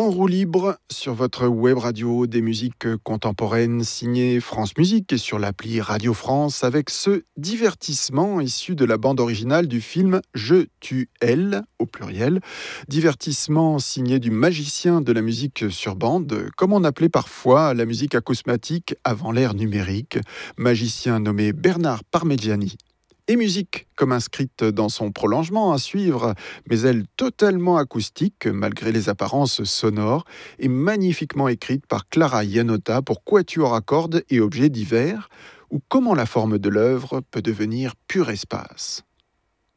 En roue libre sur votre web radio des musiques contemporaines signées France Musique et sur l'appli Radio France avec ce divertissement issu de la bande originale du film Je tue elle au pluriel. Divertissement signé du magicien de la musique sur bande, comme on appelait parfois la musique acousmatique avant l'ère numérique, magicien nommé Bernard Parmigiani. Et musique comme inscrite dans son prolongement à suivre, mais elle totalement acoustique malgré les apparences sonores et magnifiquement écrite par Clara Iannotta pour quatuor à cordes et objets divers, ou comment la forme de l'œuvre peut devenir pur espace.